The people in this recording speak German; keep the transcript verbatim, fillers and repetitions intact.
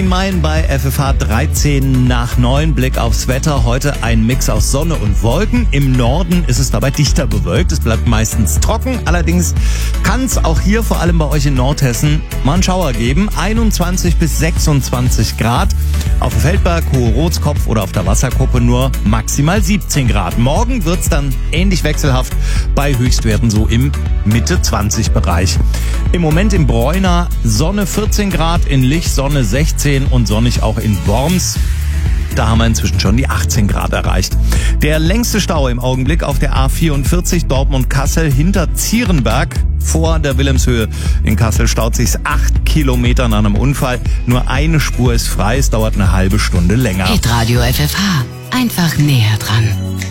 Main bei F F H dreizehn nach neun. Blick aufs Wetter. Heute ein Mix aus Sonne und Wolken. Im Norden ist es dabei dichter bewölkt. Es bleibt meistens trocken. Allerdings kann es auch hier, vor allem bei euch in Nordhessen, mal einen Schauer geben. einundzwanzig bis sechsundzwanzig Grad. Auf dem Feldberg, Hohe Rotskopf oder auf der Wasserkuppe nur maximal siebzehn Grad. Morgen wird's dann ähnlich wechselhaft bei Höchstwerten so im Mitte zwanzig Bereich. Im Moment im Bräuner Sonne vierzehn Grad, in Lich Sonne sechzehn und sonnig auch in Worms. Da haben wir inzwischen schon die achtzehn Grad erreicht. Der längste Stau im Augenblick auf der A vierundvierzig Dortmund-Kassel hinter Zierenberg. Vor der Wilhelmshöhe in Kassel staut sich's acht Kilometer nach einem Unfall. Nur eine Spur ist frei, es dauert eine halbe Stunde länger. Hitradio F F H, einfach näher dran.